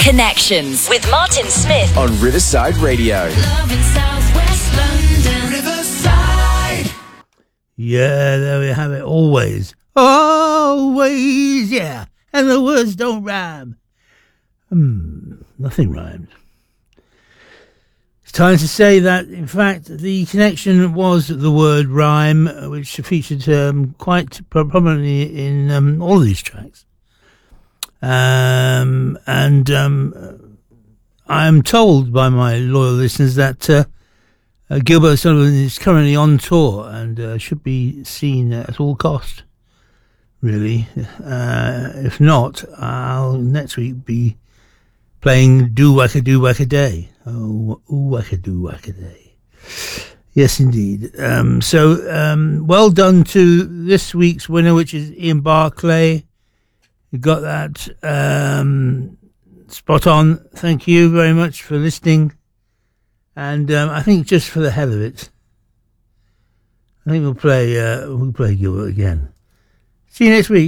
Connections with Martin Smith on Riverside Radio. Love in Southwest London. Riverside. Yeah, there we have it. Always. Always, yeah. And the words don't rhyme. Nothing rhymed. It's time to say that, in fact, the connection was the word rhyme, which featured quite prominently in all of these tracks. I'm told by my loyal listeners that Gilbert Sullivan is currently on tour and should be seen at all cost, really. If not, I'll next week be playing Do Wacka Do Wacka Day. Oh, Wacka Do Wacka Day. Yes, indeed. Well done to this week's winner, which is Ian Barclay. You got that spot on. Thank you very much for listening. And I think just for the hell of it, I think we'll play Gilbert again. See you next week.